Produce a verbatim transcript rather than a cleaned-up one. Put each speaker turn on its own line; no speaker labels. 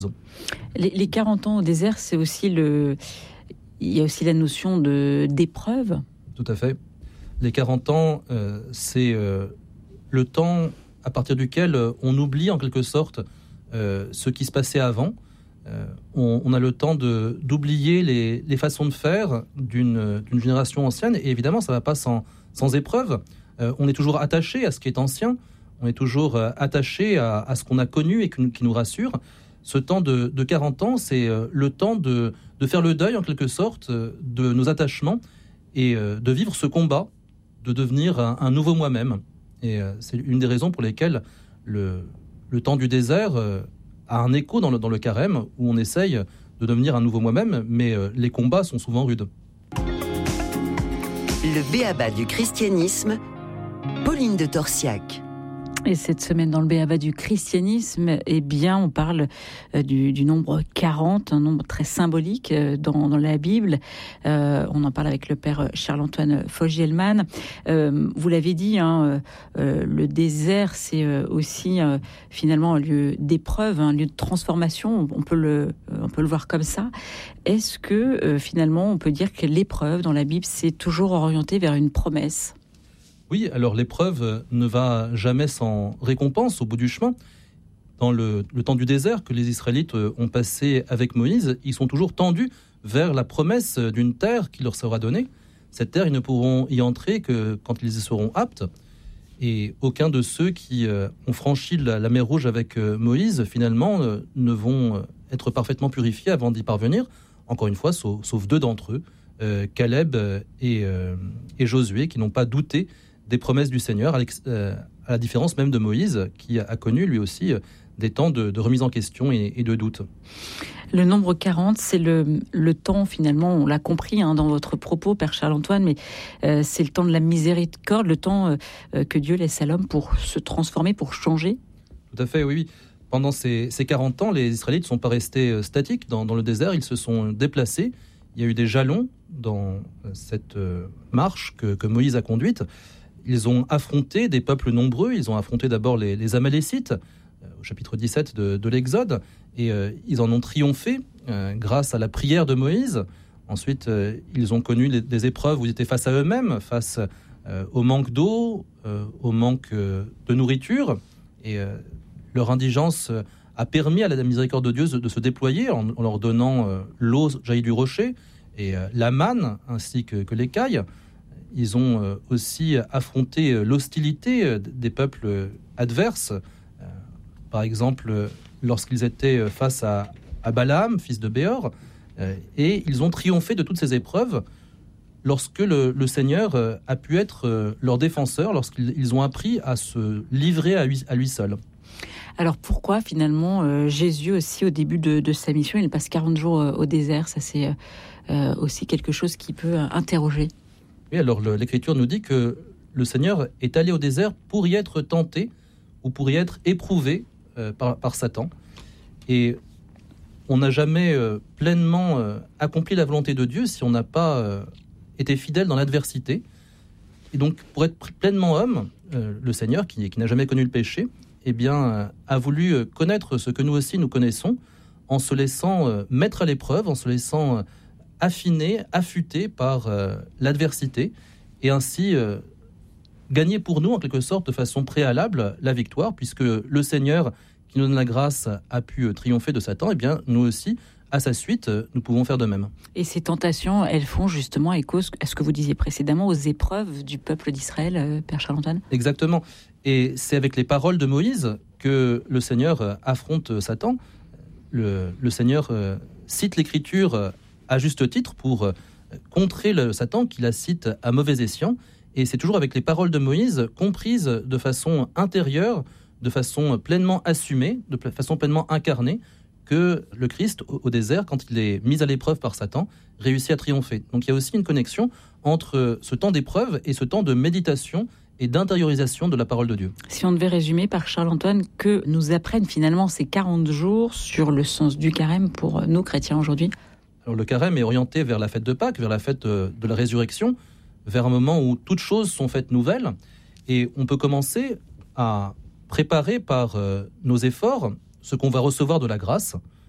Les, les quarante ans au désert, c'est aussi le... il y a aussi la notion de, d'épreuve.
Tout à fait. Les quarante ans, euh, c'est euh, le temps à partir duquel on oublie en quelque sorte euh, ce qui se passait avant. Euh, on, on a le temps de, d'oublier les, les façons de faire d'une, d'une génération ancienne. Et évidemment, ça ne va pas sans, sans épreuve. Euh, on est toujours attaché à ce qui est ancien. On est toujours euh, attaché à, à ce qu'on a connu et qui, qui nous rassure. Ce temps de, de quarante ans, c'est euh, le temps de, de faire le deuil, en quelque sorte, euh, de nos attachements et euh, de vivre ce combat, de devenir un, un nouveau moi-même. Et euh, c'est une des raisons pour lesquelles le, le temps du désert euh, a un écho dans le, dans le carême, où on essaye de devenir un nouveau moi-même, mais euh, les combats sont souvent rudes.
Le b.a.-ba du christianisme, Pauline de Torsiac.
Et cette semaine, dans le b.a.-ba du christianisme, eh bien, on parle euh, du, du nombre quarante, un nombre très symbolique euh, dans, dans la Bible. Euh, on en parle avec le père Charles-Antoine Fogielman. Euh, vous l'avez dit, hein, euh, le désert, c'est euh, aussi euh, finalement un lieu d'épreuve, un lieu de transformation. On peut le, on peut le voir comme ça. Est-ce que euh, finalement, on peut dire que l'épreuve dans la Bible, c'est toujours orienté vers une promesse ?
Oui, alors l'épreuve ne va jamais sans récompense au bout du chemin. Dans le, le temps du désert que les Israélites ont passé avec Moïse, ils sont toujours tendus vers la promesse d'une terre qui leur sera donnée. Cette terre, ils ne pourront y entrer que quand ils y seront aptes. Et aucun de ceux qui ont franchi la, la mer Rouge avec Moïse, finalement, ne vont être parfaitement purifiés avant d'y parvenir. Encore une fois, sauf, sauf deux d'entre eux, euh, Caleb et, euh, et Josué, qui n'ont pas douté des promesses du Seigneur, à, euh, à la différence même de Moïse, qui a, a connu lui aussi euh, des temps de, de remise en question et, et de doute.
Le nombre quarante, c'est le, le temps, finalement, on l'a compris hein, dans votre propos, Père Charles-Antoine, mais euh, c'est le temps de la miséricorde, le temps euh, que Dieu laisse à l'homme pour se transformer, pour changer.
Tout à fait, oui, oui. Pendant ces, ces quarante ans, les Israélites ne sont pas restés statiques dans, dans le désert, ils se sont déplacés. Il y a eu des jalons dans cette euh, marche que, que Moïse a conduite. Ils ont affronté des peuples nombreux. Ils ont affronté d'abord les, les Amalécites, euh, au chapitre dix-sept de, de l'Exode, et euh, ils en ont triomphé euh, grâce à la prière de Moïse. Ensuite, euh, ils ont connu les, des épreuves où ils étaient face à eux-mêmes, face euh, au manque d'eau, euh, au manque euh, de nourriture, et euh, leur indigence a permis à la miséricorde de Dieu de, de se déployer en, en leur donnant euh, l'eau jaillie du rocher et euh, la manne ainsi que, que l'écaille. Ils ont euh, aussi affronté euh, l'hostilité euh, des peuples euh, adverses. Euh, par exemple, euh, lorsqu'ils étaient face à, à Balaam, fils de Béor, euh, et ils ont triomphé de toutes ces épreuves lorsque le, le Seigneur euh, a pu être euh, leur défenseur, lorsqu'ils ils ont appris à se livrer à lui, à lui seul.
Alors pourquoi finalement euh, Jésus aussi au début de, de sa mission, il passe quarante jours euh, au désert? Ça c'est euh, aussi quelque chose qui peut euh, interroger.
Oui, alors le, l'Écriture nous dit que le Seigneur est allé au désert pour y être tenté ou pour y être éprouvé euh, par, par Satan. Et on n'a jamais euh, pleinement euh, accompli la volonté de Dieu si on n'a pas euh, été fidèle dans l'adversité. Et donc pour être pleinement homme, euh, le Seigneur qui, qui n'a jamais connu le péché, eh bien, euh, a voulu euh, connaître ce que nous aussi nous connaissons en se laissant euh, mettre à l'épreuve, en se laissant euh, affiner, affûter par euh, l'adversité et ainsi euh, gagner pour nous en quelque sorte de façon préalable la victoire, puisque le Seigneur qui nous donne la grâce a pu euh, triompher de Satan, eh bien nous aussi à sa suite euh, nous pouvons faire de même.
Et ces tentations, elles font justement écho à ce que vous disiez précédemment, aux épreuves du peuple d'Israël, euh, Père Charles-Antoine.
Exactement. Et c'est avec les paroles de Moïse que le Seigneur affronte Satan. Le, le Seigneur euh, cite l'Écriture euh, à juste titre pour euh, contrer le Satan qui la cite à mauvais escient. Et c'est toujours avec les paroles de Moïse, comprises de façon intérieure, de façon pleinement assumée, de façon pleinement incarnée, que le Christ, au, au désert, quand il est mis à l'épreuve par Satan, réussit à triompher. Donc il y a aussi une connexion entre ce temps d'épreuve et ce temps de méditation et d'intériorisation de la parole de Dieu.
Si on devait résumer par Charles-Antoine, que nous apprennent finalement ces quarante jours sur le sens du carême pour nous chrétiens aujourd'hui?
Alors le carême est orienté vers la fête de Pâques, vers la fête de la résurrection, vers un moment où toutes choses sont faites nouvelles, et on peut commencer à préparer par euh, nos efforts ce qu'on va recevoir de la grâce.